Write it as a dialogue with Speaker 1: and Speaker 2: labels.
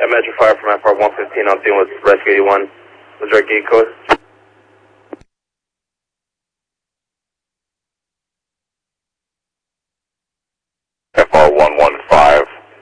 Speaker 1: Metro Fire from FR 115 on scene with Rescue 81. Was there a gate code?